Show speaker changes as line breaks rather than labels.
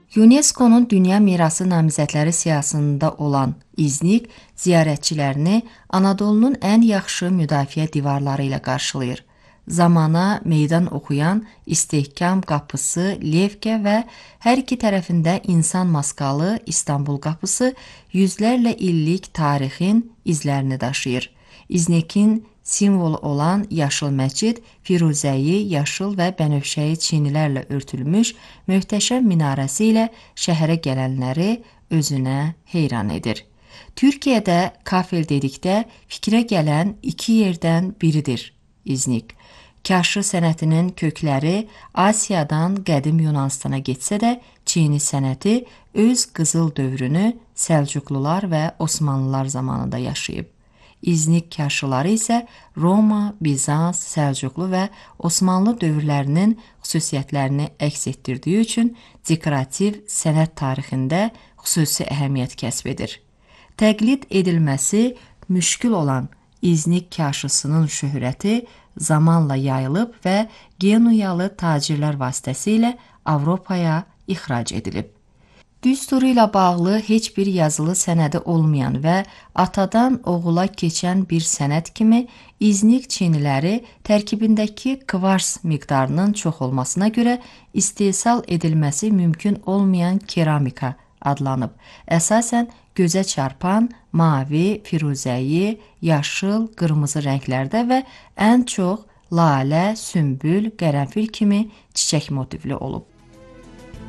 UNESCO-nun Dünya Mirası namizədləri siyahısında olan İznik ziyarətçilərini Anadolunun ən yaxşı müdafiə divarları ilə qarşılayır. Zamana meydan oxuyan istehkam qapısı, levkə və hər iki tərəfində insan maskalı İstanbul qapısı yüzlərlə illik tarixin izlərini daşıyır. İznikin simvolu olan yaşıl məscid, firuzəyi, yaşıl və bənövşəyi çinilərlə örtülmüş möhtəşəm minarəsi ilə şəhərə gələnləri özünə heyran edir. Türkiyədə kafel dedikdə fikrə gələn iki yerdən biridir İznik. Kaşı sənətinin kökləri Asiyadan qədim Yunanistana getsə də, Çini sənəti öz qızıl dövrünü Səlcuqlular və Osmanlılar zamanında yaşayıb. İznik kaşıları isə Roma, Bizans, Səlcuqlu və Osmanlı dövrlərinin xüsusiyyətlərini əks etdirdiyi üçün dekorativ sənət tarixində xüsusi əhəmiyyət kəsb edir. Təqlid edilməsi müşkül olan İznik kaşısının şöhrəti zamanla yayılıb və Genuyalı tacirlər vasitəsilə Avropaya ixrac edilib. Düsturu ilə bağlı heç bir yazılı sənədi olmayan və atadan oğula keçən bir sənət kimi İznik çiniləri tərkibindəki kvars miqdarının çox olmasına görə istehsal edilməsi mümkün olmayan keramika adlanıb. Əsasən gözə çarpan mavi, firuzəyi, yaşıl, qırmızı rənglərdə və ən çox lalə, sümbül, qərənfil kimi çiçək motivli olub.